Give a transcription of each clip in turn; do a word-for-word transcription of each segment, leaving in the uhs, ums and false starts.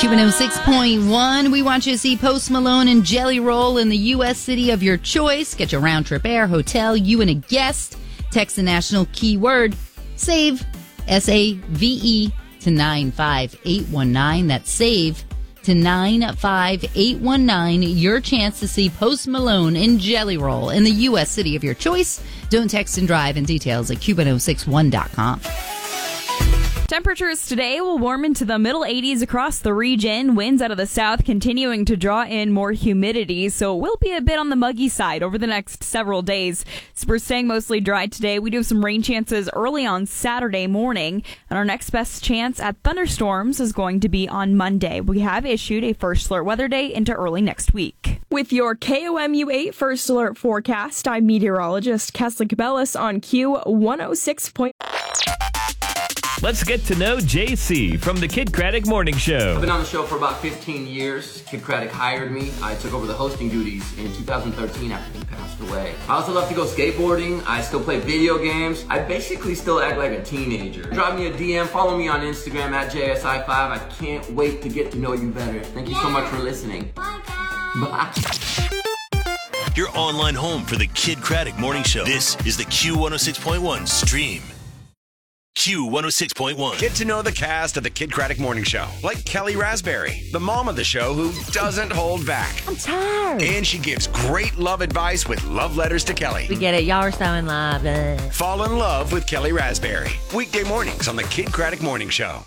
Q one oh six point one. We want you to see Post Malone and Jelly Roll in the U S city of your choice. Get your round trip air, hotel, you and a guest. Text the national keyword SAVE, S A V E, to nine five eight one nine. That's SAVE to nine five eight one nine. Your chance to see Post Malone and Jelly Roll in the U S city of your choice. Don't text and drive, and details at Q one oh six one dot com. Temperatures today will warm into the middle eighties across the region. Winds out of the south continuing to draw in more humidity, so it will be a bit on the muggy side over the next several days. So we're staying mostly dry today. We do have some rain chances early on Saturday morning, and our next best chance at thunderstorms is going to be on Monday. We have issued a first alert weather day into early next week. With your K O M U eight First Alert forecast, I'm meteorologist Kesla Cabellis on Q one oh six point one. Let's get to know J C from the Kid Craddock Morning Show. I've been on the show for about fifteen years. Kid Craddock hired me. I took over the hosting duties in two thousand thirteen after he passed away. I also love to go skateboarding. I still play video games. I basically still act like a teenager. Drop me a D M, follow me on Instagram at J S I five. I can't wait to get to know you better. Thank you yeah. so much for listening. Bye, guys. Bye. Your online home for the Kid Craddock Morning Show. This is the Q one oh six point one stream. Q one oh six point one. Get to know the cast of the Kid Craddock Morning Show, like Kelly Raspberry, the mom of the show who doesn't hold back. I'm tired. And she gives great love advice with love letters to Kelly. We get it. Y'all are so in love. Ugh. Fall in love with Kelly Raspberry. Weekday mornings on the Kid Craddock Morning Show.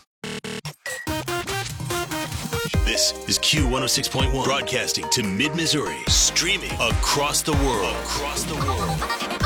This is Q one oh six point one, broadcasting to mid-Missouri, streaming across the world. Across the world.